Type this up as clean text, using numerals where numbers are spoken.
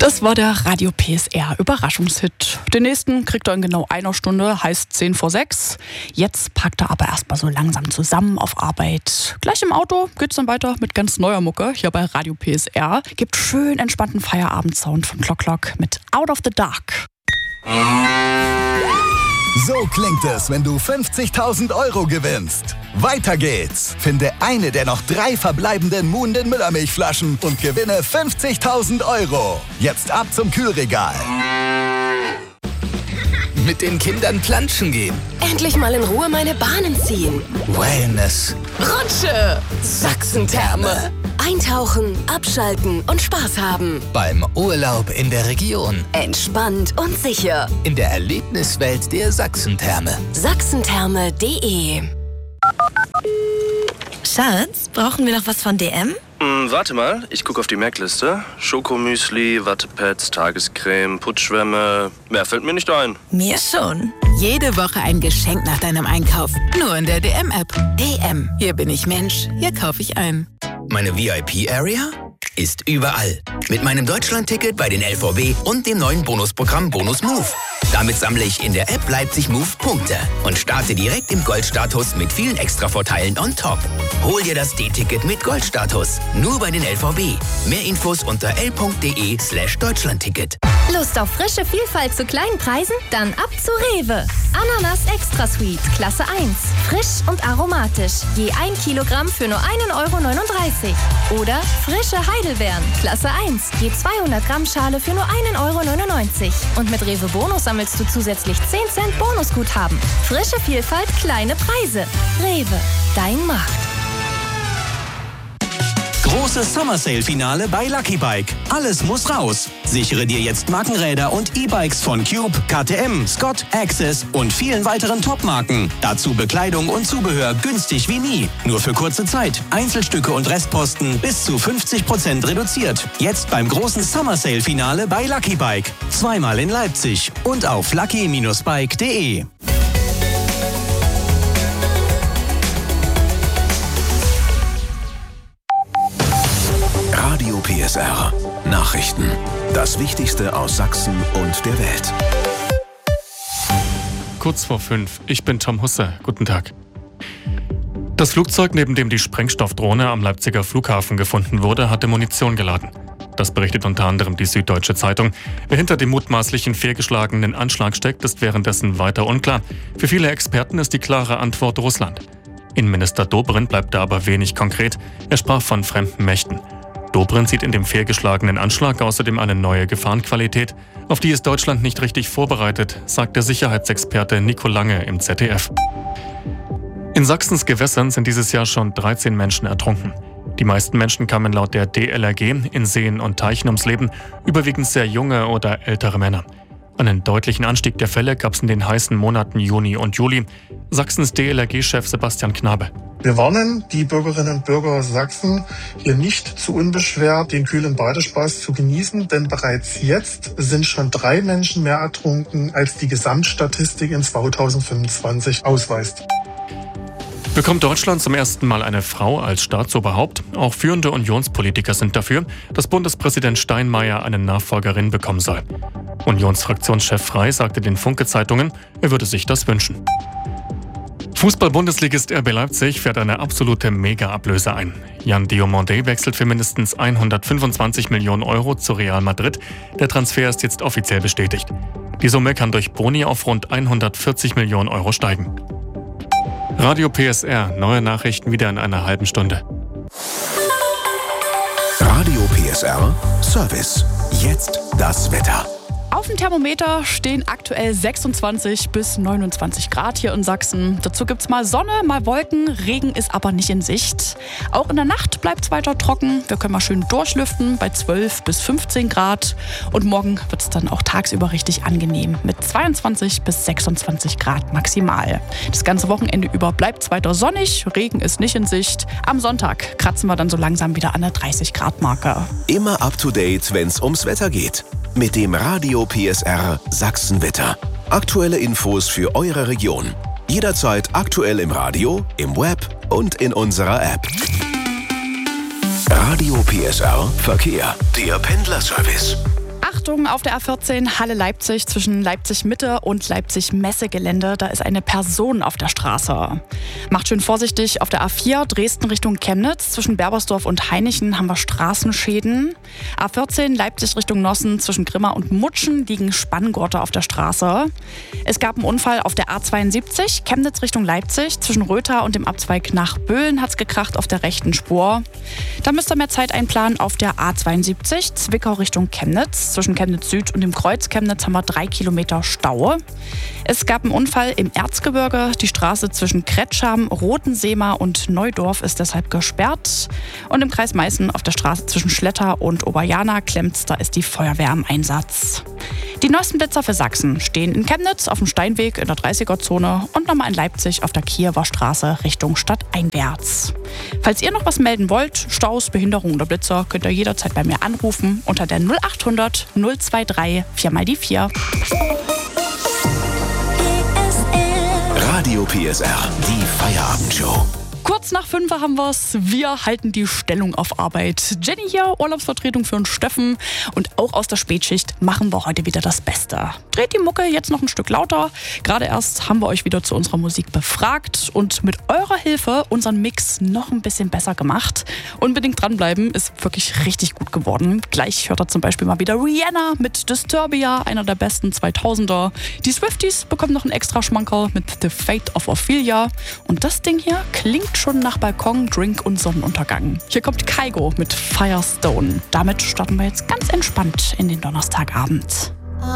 Das war der Radio PSR Überraschungshit. Den nächsten kriegt er in genau einer Stunde, heißt 5 vor 6. Jetzt packt er aber erstmal so langsam zusammen auf Arbeit. Gleich im Auto geht's dann weiter mit ganz neuer Mucke hier bei Radio PSR. Gibt schön entspannten Feierabendsound von Clock Clock mit Out of the Dark. So klingt es, wenn du 50.000 € gewinnst. Weiter geht's. Finde eine der noch 3 verbleibenden Moon den Müllermilchflaschen und gewinne 50.000 €. Jetzt ab zum Kühlregal. Mit den Kindern planschen gehen. Endlich mal in Ruhe meine Bahnen ziehen. Wellness. Rutsche. Sachsentherme. Eintauchen, abschalten und Spaß haben. Beim Urlaub in der Region. Entspannt und sicher. In der Erlebniswelt der Sachsentherme. Sachsentherme.de. Schatz, brauchen wir noch was von DM? Warte mal, ich gucke auf die Merkliste. Schokomüsli, Wattepads, Tagescreme, Putzschwämme. Mehr fällt mir nicht ein. Mir schon. Jede Woche ein Geschenk nach deinem Einkauf. Nur in der DM-App. DM. Hier bin ich Mensch. Hier kaufe ich ein. Meine VIP-Area ist überall. Mit meinem Deutschland-Ticket bei den LVB und dem neuen Bonusprogramm Bonus Move. Damit sammle ich in der App Leipzig Move Punkte und starte direkt im Goldstatus mit vielen Extra-Vorteilen on top. Hol dir das D-Ticket mit Goldstatus. Nur bei den LVB. Mehr Infos unter l.de/Deutschlandticket. Lust auf frische Vielfalt zu kleinen Preisen? Dann ab zu Rewe. Ananas Extra Sweet, Klasse 1. Frisch und aromatisch. Je 1 Kilogramm für nur 1,39 €. Oder frische Heidelbeeren, Klasse 1. Je 200 Gramm Schale für nur 1,99 €. Und mit Rewe Bonus sammelst du zusätzlich 10 Cent Bonusguthaben. Frische Vielfalt, kleine Preise. Rewe, dein Markt. Großes Summer Sale Finale bei Lucky Bike. Alles muss raus. Sichere dir jetzt Markenräder und E-Bikes von Cube, KTM, Scott, Access und vielen weiteren Top-Marken. Dazu Bekleidung und Zubehör günstig wie nie. Nur für kurze Zeit. Einzelstücke und Restposten bis zu 50% reduziert. Jetzt beim großen Summer Sale Finale bei Lucky Bike. Zweimal in Leipzig und auf lucky-bike.de. Radio PSR. Nachrichten. Das Wichtigste aus Sachsen und der Welt. Kurz vor 5. Ich bin Tom Husse. Guten Tag. Das Flugzeug, neben dem die Sprengstoffdrohne am Leipziger Flughafen gefunden wurde, hatte Munition geladen. Das berichtet unter anderem die Süddeutsche Zeitung. Wer hinter dem mutmaßlichen fehlgeschlagenen Anschlag steckt, ist währenddessen weiter unklar. Für viele Experten ist die klare Antwort Russland. Innenminister Dobrindt bleibt da aber wenig konkret. Er sprach von fremden Mächten. Dobrindt sieht in dem fehlgeschlagenen Anschlag außerdem eine neue Gefahrenqualität, auf die ist Deutschland nicht richtig vorbereitet, sagt der Sicherheitsexperte Nico Lange im ZDF. In Sachsens Gewässern sind dieses Jahr schon 13 Menschen ertrunken. Die meisten Menschen kamen laut der DLRG in Seen und Teichen ums Leben, überwiegend sehr junge oder ältere Männer. Einen deutlichen Anstieg der Fälle gab es in den heißen Monaten Juni und Juli. Sachsens DLRG-Chef Sebastian Knabe. Wir warnen die Bürgerinnen und Bürger Sachsen, hier nicht zu unbeschwert den kühlen Badespaß zu genießen, denn bereits jetzt sind schon 3 Menschen mehr ertrunken, als die Gesamtstatistik in 2025 ausweist. Bekommt Deutschland zum ersten Mal eine Frau als Staatsoberhaupt? Auch führende Unionspolitiker sind dafür, dass Bundespräsident Steinmeier eine Nachfolgerin bekommen soll. Unionsfraktionschef Frey sagte den Funke-Zeitungen, er würde sich das wünschen. Fußball-Bundesligist RB Leipzig fährt eine absolute Mega-Ablöse ein. Jan Diomande wechselt für mindestens 125 Millionen € zu Real Madrid. Der Transfer ist jetzt offiziell bestätigt. Die Summe kann durch Boni auf rund 140 Millionen € steigen. Radio PSR, neue Nachrichten wieder in einer halben Stunde. Radio PSR Service. Jetzt das Wetter. Auf dem Thermometer stehen aktuell 26 bis 29 Grad hier in Sachsen. Dazu gibt's mal Sonne, mal Wolken, Regen ist aber nicht in Sicht. Auch in der Nacht bleibt es weiter trocken. Wir können mal schön durchlüften bei 12 bis 15 Grad. Und morgen wird es dann auch tagsüber richtig angenehm mit 22 bis 26 Grad maximal. Das ganze Wochenende über bleibt es weiter sonnig, Regen ist nicht in Sicht. Am Sonntag kratzen wir dann so langsam wieder an der 30 Grad Marke. Immer up to date, wenn's ums Wetter geht. Mit dem Radio PSR Sachsenwetter. Aktuelle Infos für eure Region. Jederzeit aktuell im Radio, im Web und in unserer App. Radio PSR Verkehr. Der Pendlerservice. Achtung, auf der A14 Halle-Leipzig zwischen Leipzig-Mitte und Leipzig-Messegelände. Da ist eine Person auf der Straße. Macht schön vorsichtig. Auf der A4 Dresden Richtung Chemnitz zwischen Berbersdorf und Hainichen haben wir Straßenschäden. A14 Leipzig Richtung Nossen zwischen Grimma und Mutschen liegen Spanngurte auf der Straße. Es gab einen Unfall auf der A72 Chemnitz Richtung Leipzig. Zwischen Rötha und dem Abzweig nach Böhlen hat's gekracht auf der rechten Spur. Da müsst ihr mehr Zeit einplanen auf der A72 Zwickau Richtung Chemnitz. Zwischen Chemnitz Süd und dem Kreuz Chemnitz haben wir 3 Kilometer Stau. Es gab einen Unfall im Erzgebirge. Die Straße zwischen Kretscham, Rotenseema und Neudorf ist deshalb gesperrt. Und im Kreis Meißen auf der Straße zwischen Schletter und Oberjana Klemmt's, da ist die Feuerwehr am Einsatz. Die neuesten Blitzer für Sachsen stehen in Chemnitz auf dem Steinweg in der 30er-Zone und nochmal in Leipzig auf der Kiewer Straße Richtung stadteinwärts. Falls ihr noch was melden wollt, Staus, Behinderung oder Blitzer, könnt ihr jederzeit bei mir anrufen unter der 0800 023 4x4. Radio PSR, die Feierabendshow. Kurz nach 5 haben wir's. Wir halten die Stellung auf Arbeit. Jenny hier, Urlaubsvertretung für den Steffen. Und auch aus der Spätschicht machen wir heute wieder das Beste. Dreht die Mucke jetzt noch ein Stück lauter. Gerade erst haben wir euch wieder zu unserer Musik befragt und mit eurer Hilfe unseren Mix noch ein bisschen besser gemacht. Unbedingt dranbleiben, ist wirklich richtig gut geworden. Gleich hört ihr zum Beispiel mal wieder Rihanna mit Disturbia, einer der besten 2000er. Die Swifties bekommen noch einen extra Schmankerl mit The Fate of Ophelia. Und das Ding hier klingt schon nach Balkon, Drink und Sonnenuntergang. Hier kommt Kygo mit Firestone. Damit starten wir jetzt ganz entspannt in den Donnerstagabend.